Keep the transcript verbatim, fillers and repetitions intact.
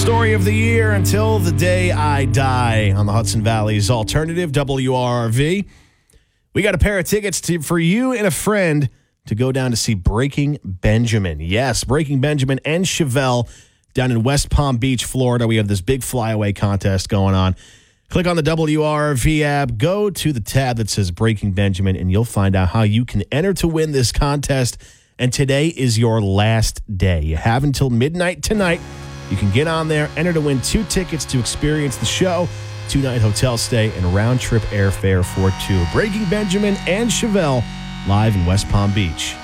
Story of the year until the day I die on the Hudson Valley's alternative, W R R V. We got a pair of tickets to, for you and a friend to go down to see Breaking Benjamin. Yes, Breaking Benjamin and Chevelle down in West Palm Beach, Florida. We have this big flyaway contest going on. Click on the W R R V app, go to the tab that says Breaking Benjamin, and you'll find out how you can enter to win this contest. And today is your last day. You have until midnight tonight. You can get on there, enter to win two tickets to experience the show, two-night hotel stay, and round-trip airfare for two. Breaking Benjamin and Chevelle live in West Palm Beach.